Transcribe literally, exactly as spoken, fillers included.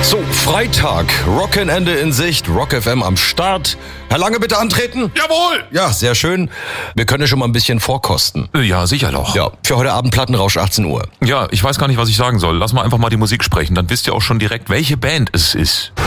So, Freitag, Rockenende in Sicht, Rock F M am Start. Herr Lange, bitte antreten. Jawohl! Ja, sehr schön. Wir können ja schon mal ein bisschen vorkosten. Ja, sicher doch. Ja, für heute Abend Plattenrausch achtzehn Uhr. Ja, ich weiß gar nicht, was ich sagen soll. Lass mal einfach mal die Musik sprechen, dann wisst ihr auch schon direkt, welche Band es ist.